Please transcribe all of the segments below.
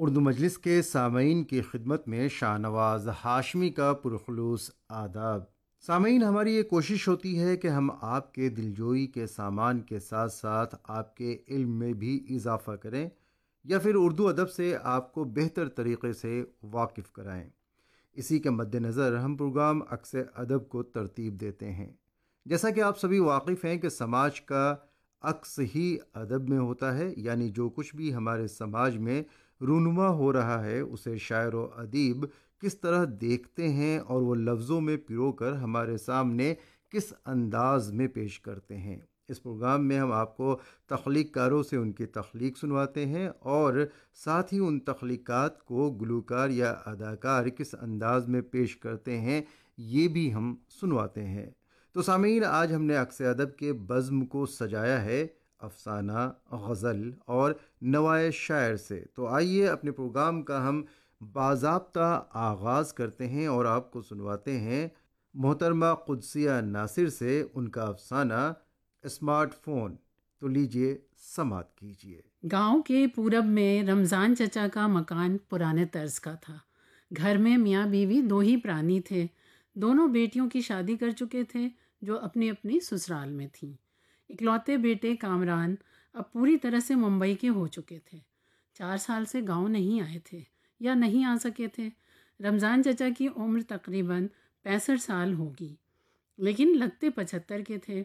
اردو مجلس کے سامعین کی خدمت میں شاہ نواز ہاشمی کا پرخلوص آداب۔ سامعین، ہماری یہ کوشش ہوتی ہے کہ ہم آپ کے دلجوئی کے سامان کے ساتھ ساتھ آپ کے علم میں بھی اضافہ کریں یا پھر اردو ادب سے آپ کو بہتر طریقے سے واقف کرائیں۔ اسی کے مد نظر ہم پروگرام عکس ادب کو ترتیب دیتے ہیں۔ جیسا کہ آپ سبھی واقف ہیں کہ سماج کا عکس ہی ادب میں ہوتا ہے، یعنی جو کچھ بھی ہمارے سماج میں رونما ہو رہا ہے اسے شاعر و ادیب کس طرح دیکھتے ہیں اور وہ لفظوں میں پرو کر ہمارے سامنے کس انداز میں پیش کرتے ہیں۔ اس پروگرام میں ہم آپ کو تخلیق کاروں سے ان کی تخلیق سنواتے ہیں اور ساتھ ہی ان تخلیقات کو گلوکار یا اداکار کس انداز میں پیش کرتے ہیں یہ بھی ہم سنواتے ہیں۔ تو سامعین، آج ہم نے عکس ادب کے بزم کو سجایا ہے افسانہ، غزل اور نوائے شاعر سے۔ تو آئیے اپنے پروگرام کا ہم باضابطہ آغاز کرتے ہیں اور آپ کو سنواتے ہیں محترمہ قدسیہ ناصر سے ان کا افسانہ اسمارٹ فون۔ تو لیجئے سماعت کیجئے۔ گاؤں کے پورب میں رمضان چچا کا مکان پرانے طرز کا تھا۔ گھر میں میاں بیوی دو ہی پرانی تھے۔ دونوں بیٹیوں کی شادی کر چکے تھے جو اپنی اپنی سسرال میں تھیں۔ اکلوتے بیٹے کامران اب پوری طرح سے ممبئی کے ہو چکے تھے۔ 4 سال سے گاؤں نہیں آئے تھے یا نہیں آ سکے تھے۔ رمضان چچا کی عمر تقریباً 65 سال ہوگی، لیکن لگتے 75 کے تھے۔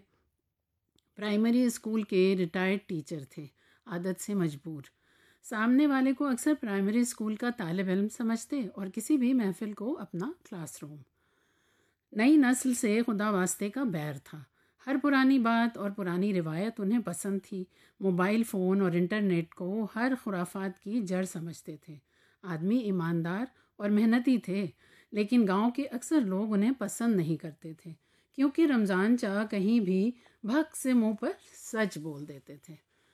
پرائمری اسکول کے ریٹائرڈ ٹیچر تھے، عادت سے مجبور۔ سامنے والے کو اکثر پرائمری اسکول کا طالب علم سمجھتے اور کسی بھی محفل کو اپنا کلاس روم۔ نئی نسل سے خدا واسطے کا بیر تھا۔ ہر پرانی بات اور پرانی روایت انہیں پسند تھی۔ موبائل فون اور انٹرنیٹ کو ہر خرافات کی جڑ سمجھتے تھے۔ آدمی ایماندار اور محنتی تھے، لیکن گاؤں کے اکثر لوگ انہیں پسند نہیں کرتے تھے کیونکہ رمضان چچا کہیں بھی بھک سے منہ پر سچ بول دیتے تھے۔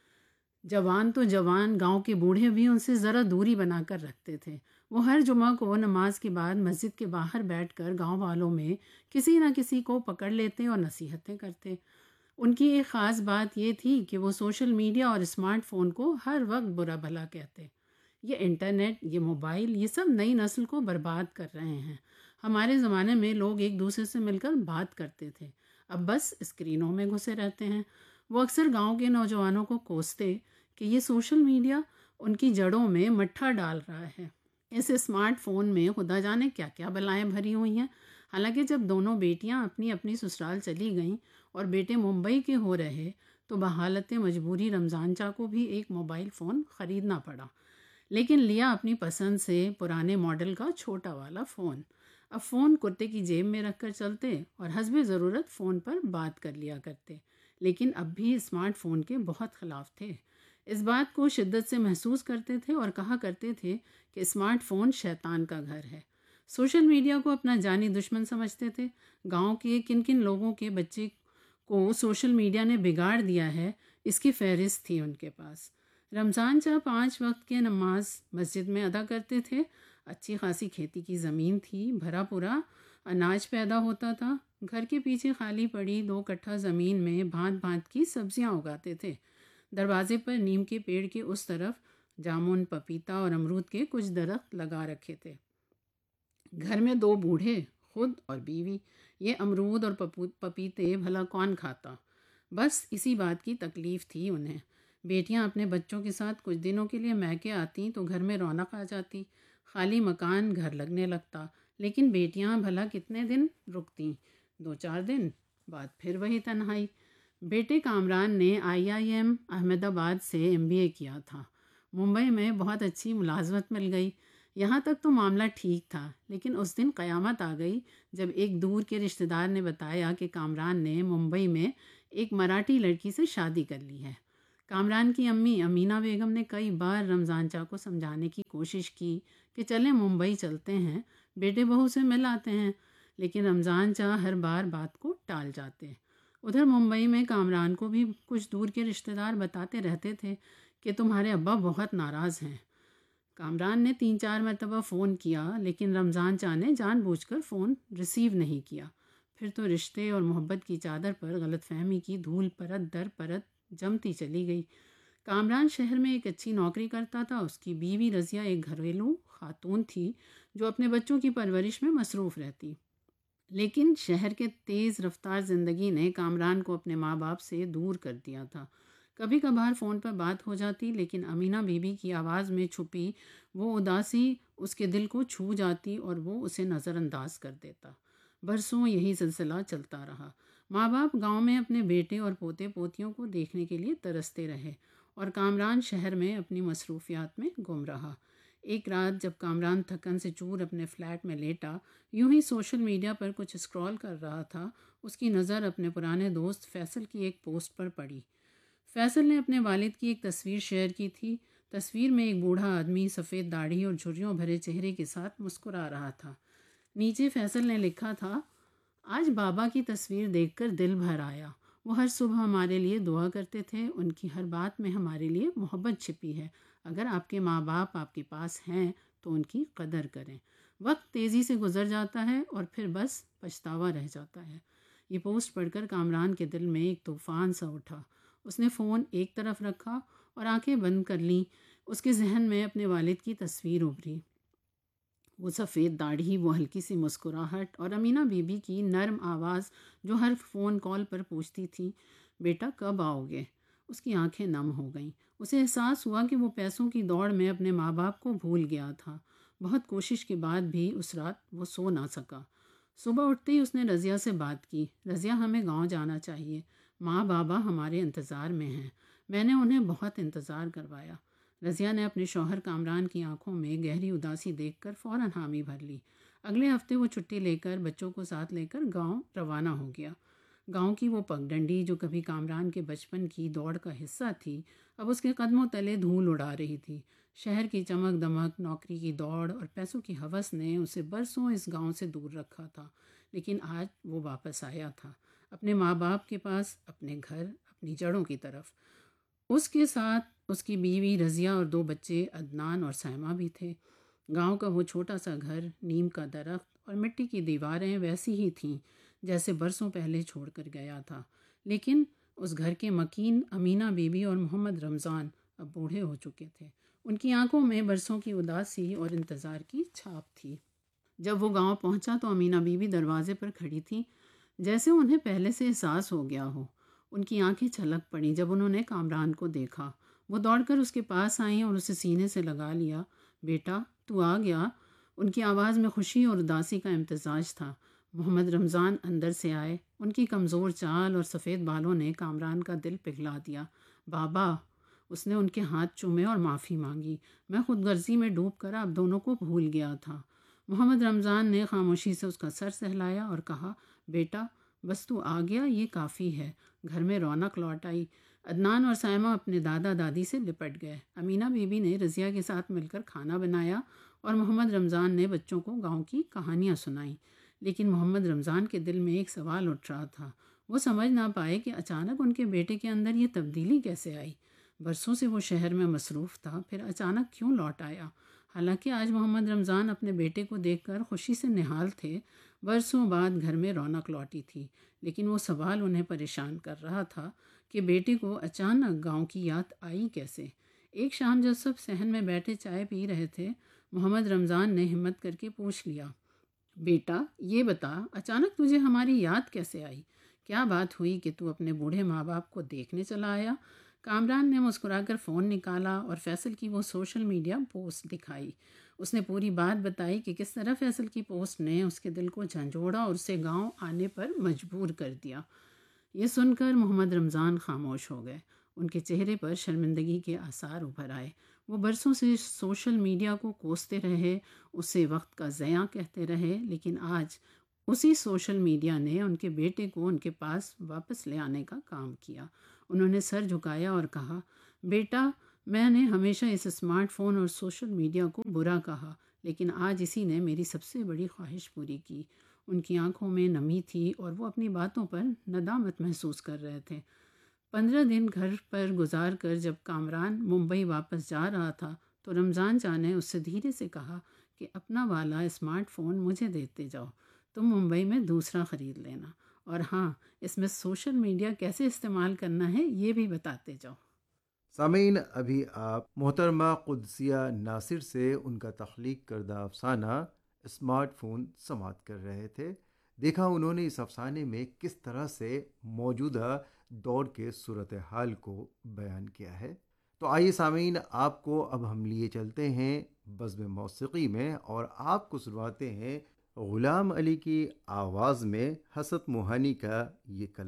جوان تو جوان، گاؤں کے بوڑھے بھی ان سے ذرا دوری بنا کر رکھتے تھے۔ وہ ہر جمعہ کو نماز کے بعد مسجد کے باہر بیٹھ کر گاؤں والوں میں کسی نہ کسی کو پکڑ لیتے اور نصیحتیں کرتے۔ ان کی ایک خاص بات یہ تھی کہ وہ سوشل میڈیا اور اسمارٹ فون کو ہر وقت برا بھلا کہتے۔ یہ انٹرنیٹ، یہ موبائل، یہ سب نئی نسل کو برباد کر رہے ہیں۔ ہمارے زمانے میں لوگ ایک دوسرے سے مل کر بات کرتے تھے، اب بس اسکرینوں میں گھسے رہتے ہیں۔ وہ اکثر گاؤں کے نوجوانوں کو کوستے کہ یہ سوشل میڈیا ان کی جڑوں میں مٹھا ڈال رہا ہے۔ اس اسمارٹ فون میں خدا جانے کیا کیا بلائیں بھری ہوئی ہیں۔ حالانکہ جب دونوں بیٹیاں اپنی اپنی سسرال چلی گئیں اور بیٹے ممبئی کے ہو رہے تو بحالت مجبوری رمضان چا کو بھی ایک موبائل فون خریدنا پڑا، لیکن لیا اپنی پسند سے پرانے ماڈل کا چھوٹا والا فون۔ اب فون کرتے کی جیب میں رکھ کر چلتے اور حسب ضرورت فون پر بات کر لیا کرتے، لیکن اب بھی اسمارٹ فون کے بہت خلاف تھے۔ اس بات کو شدت سے محسوس کرتے تھے اور کہا کرتے تھے کہ اسمارٹ فون شیطان کا گھر ہے۔ سوشل میڈیا کو اپنا جانی دشمن سمجھتے تھے۔ گاؤں کے کن کن لوگوں کے بچے کو سوشل میڈیا نے بگاڑ دیا ہے، اس کی فہرست تھی ان کے پاس۔ رمضان چا 5 وقت کے نماز مسجد میں ادا کرتے تھے۔ اچھی خاصی کھیتی کی زمین تھی، بھرا پورا اناج پیدا ہوتا تھا۔ گھر کے پیچھے خالی پڑی 2 کٹھا زمین میں بھانت بھانت کی سبزیاں اگاتے تھے۔ دروازے پر نیم کے پیڑ کے اس طرف جامن، پپیتا اور امرود کے کچھ درخت لگا رکھے تھے۔ گھر میں 2 بوڑھے، خود اور بیوی۔ یہ امرود اور پپیتے بھلا کون کھاتا؟ بس اسی بات کی تکلیف تھی انہیں۔ بیٹیاں اپنے بچوں کے ساتھ کچھ دنوں کے لیے میکے آتی تو گھر میں رونق آ جاتی، خالی مکان گھر لگنے لگتا۔ لیکن بیٹیاں بھلا کتنے دن رکتیں؟ 2-4 دن بعد پھر وہی تنہائی۔ بیٹے کامران نے IIM احمد آباد سے MBA کیا تھا۔ ممبئی میں بہت اچھی ملازمت مل گئی۔ یہاں تک تو معاملہ ٹھیک تھا، لیکن اس دن قیامت آ گئی جب ایک دور کے رشتہ دار نے بتایا کہ کامران نے ممبئی میں ایک مراٹھی لڑکی سے شادی کر لی ہے۔ کامران کی امی امینا بیگم نے کئی بار رمضان چا کو سمجھانے کی کوشش کی کہ چلیں ممبئی چلتے ہیں، بیٹے بہو سے مل آتے ہیں، لیکن رمضان چا ہر بار بات کو ٹال جاتے۔ ادھر ممبئی میں کامران کو بھی کچھ دور کے رشتہ دار بتاتے رہتے تھے کہ تمہارے ابا بہت ناراض ہیں۔ کامران نے 3-4 مرتبہ فون کیا، لیکن رمضان چا نے جان بوجھ کر فون ریسیو نہیں کیا۔ پھر تو رشتے اور محبت کی چادر پر غلط فہمی کی دھول پرت در پرت جمتی چلی گئی۔ کامران شہر میں ایک اچھی نوکری کرتا تھا. اس کی بیوی رضیہ ایک گھریلو خاتون تھی جو اپنے بچوں کی پرورش میں مصروف رہتی. لیکن شہر کے تیز رفتار زندگی نے کامران کو اپنے ماں باپ سے دور کر دیا تھا. کبھی کبھار فون پر بات ہو جاتی، لیکن امینہ بی بی کی آواز میں چھپی وہ اداسی اس کے دل کو چھو جاتی اور وہ اسے نظر انداز کر دیتا. برسوں یہی سلسلہ چلتا رہا. ماں باپ گاؤں میں اپنے بیٹے اور پوتے پوتیوں کو دیکھنے کے لیے ترستے رہے اور کامران شہر میں اپنی مصروفیات میں گم رہا. ایک رات جب کامران تھکن سے چور اپنے فلیٹ میں لیٹا یوں ہی سوشل میڈیا پر کچھ اسکرول کر رہا تھا، اس کی نظر اپنے پرانے دوست فیصل کی ایک پوسٹ پر پڑی. فیصل نے اپنے والد کی ایک تصویر شیئر کی تھی. تصویر میں ایک بوڑھا آدمی سفید داڑھی اور جھریوں بھرے چہرے کے ساتھ مسکرا رہا تھا. نیچے فیصل نے لکھا تھا، آج بابا کی تصویر دیکھ کر دل بھر آیا. وہ ہر صبح ہمارے لیے دعا کرتے تھے. ان کی ہر بات میں ہمارے لیے محبت چھپی ہے. اگر آپ کے ماں باپ آپ کے پاس ہیں تو ان کی قدر کریں. وقت تیزی سے گزر جاتا ہے اور پھر بس پچھتاوا رہ جاتا ہے. یہ پوسٹ پڑھ کر کامران کے دل میں ایک طوفان سا اٹھا. اس نے فون ایک طرف رکھا اور آنکھیں بند کر لیں. اس کے ذہن میں اپنے والد کی تصویر ابھری. وہ سفید داڑھی، وہ ہلکی سی مسکراہٹ اور امینہ بی بی کی نرم آواز جو ہر فون کال پر پوچھتی تھی، بیٹا کب آؤ گے؟ اس کی آنکھیں نم ہو گئیں. اسے احساس ہوا کہ وہ پیسوں کی دوڑ میں اپنے ماں باپ کو بھول گیا تھا. بہت کوشش کے بعد بھی اس رات وہ سو نہ سکا. صبح اٹھتے ہی اس نے رضیہ سے بات کی. رضیہ، ہمیں گاؤں جانا چاہیے. ماں بابا ہمارے انتظار میں ہیں. میں نے انہیں بہت انتظار کروایا. رضیہ نے اپنے شوہر کامران کی آنکھوں میں گہری اداسی دیکھ کر فوراً حامی بھر لی. اگلے ہفتے وہ چھٹی لے کر بچوں کو ساتھ لے کر گاؤں روانہ ہو گیا. گاؤں کی وہ پگڈنڈی جو کبھی کامران کے بچپن کی دوڑ کا حصہ تھی، اب اس کے قدموں تلے دھول اڑا رہی تھی. شہر کی چمک دمک، نوکری کی دوڑ اور پیسوں کی ہوس نے اسے برسوں اس گاؤں سے دور رکھا تھا. لیکن آج وہ واپس آیا تھا، اپنے ماں باپ کے پاس، اپنے گھر، اپنی جڑوں کی طرف. اس کے ساتھ اس کی بیوی رضیہ اور 2 بچے عدنان اور سائمہ بھی تھے. گاؤں کا وہ چھوٹا سا گھر، نیم کا درخت اور مٹی کی دیواریں ویسی ہی تھیں جیسے برسوں پہلے چھوڑ کر گیا تھا. لیکن اس گھر کے مکین امینہ بی بی اور محمد رمضان اب بوڑھے ہو چکے تھے. ان کی آنکھوں میں برسوں کی اداسی اور انتظار کی چھاپ تھی. جب وہ گاؤں پہنچا تو امینہ بی بی دروازے پر کھڑی تھی، جیسے انہیں پہلے سے احساس ہو گیا ہو. ان کی آنکھیں چھلک پڑیں جب انہوں نے کامران کو دیکھا. وہ دوڑ کر اس کے پاس آئیں اور اسے سینے سے لگا لیا. بیٹا تو آ گیا. ان کی آواز میں خوشی اور اداسی کا امتزاج تھا. محمد رمضان اندر سے آئے. ان کی کمزور چال اور سفید بالوں نے کامران کا دل پگھلا دیا. بابا، اس نے ان کے ہاتھ چومے اور معافی مانگی. میں خود غرضی میں ڈوب کر آپ دونوں کو بھول گیا تھا. محمد رمضان نے خاموشی سے اس کا سر سہلایا اور کہا، بیٹا بس تو آ گیا، یہ کافی ہے. گھر میں رونق لوٹ آئی. عدنان اور سائمہ اپنے دادا دادی سے لپٹ گئے. امینہ بی بی نے رضیہ کے ساتھ مل کر کھانا بنایا اور محمد رمضان نے بچوں کو گاؤں کی کہانیاں سنائیں. لیکن محمد رمضان کے دل میں ایک سوال اٹھ رہا تھا. وہ سمجھ نہ پائے کہ اچانک ان کے بیٹے کے اندر یہ تبدیلی کیسے آئی. برسوں سے وہ شہر میں مصروف تھا، پھر اچانک کیوں لوٹ آیا؟ حالانکہ آج محمد رمضان اپنے بیٹے کو دیکھ کر خوشی سے نہال تھے. برسوں بعد گھر میں رونق لوٹی تھی، لیکن وہ سوال انہیں پریشان کر رہا تھا کہ بیٹے کو اچانک گاؤں کی یاد آئی کیسے. ایک شام جب سب صحن میں بیٹھے چائے پی رہے تھے، محمد رمضان نے ہمت کر کے پوچھ لیا، بیٹا یہ بتا، اچانک تجھے ہماری یاد کیسے آئی؟ کیا بات ہوئی کہ تو اپنے بوڑھے ماں باپ کو دیکھنے چلا آیا؟ کامران نے مسکرا کر فون نکالا اور فیصل کی وہ سوشل میڈیا پوسٹ دکھائی. اس نے پوری بات بتائی کہ کس طرح فیصل کی پوسٹ نے اس کے دل کو جھنجھوڑا اور اسے گاؤں آنے پر مجبور کر دیا. یہ سن کر محمد رمضان خاموش ہو گئے. ان کے چہرے پر شرمندگی کے آثار ابھر آئے. وہ برسوں سے سوشل میڈیا کو کوستے رہے، اسے وقت کا ضیاع کہتے رہے، لیکن آج اسی سوشل میڈیا نے ان کے بیٹے کو ان کے پاس واپس لے آنے کا کام کیا. انہوں نے سر جھکایا اور کہا، بیٹا میں نے ہمیشہ اس اسمارٹ فون اور سوشل میڈیا کو برا کہا، لیکن آج اسی نے میری سب سے بڑی خواہش پوری کی. ان کی آنکھوں میں نمی تھی اور وہ اپنی باتوں پر ندامت محسوس کر رہے تھے. 15 دن گھر پر گزار کر جب کامران ممبئی واپس جا رہا تھا تو رمضان چا نے اس سے دھیرے سے کہا کہ اپنا والا اسمارٹ فون مجھے دیتے جاؤ، تم ممبئی میں دوسرا خرید لینا، اور ہاں اس میں سوشل میڈیا کیسے استعمال کرنا ہے یہ بھی بتاتے جاؤ. سامعین، ابھی آپ محترمہ قدسیہ ناصر سے ان کا تخلیق کردہ افسانہ اسمارٹ فون سماعت کر رہے تھے۔ دیکھا انہوں نے اس افسانے میں کس طرح سے موجودہ دور کے صورتحال کو بیان کیا ہے۔ تو آئیے سامعین، آپ کو اب ہم لیے چلتے ہیں بزم موسیقی میں، اور آپ کو سنواتے ہیں غلام علی کی آواز میں حسن موہانی کا یہ کلام۔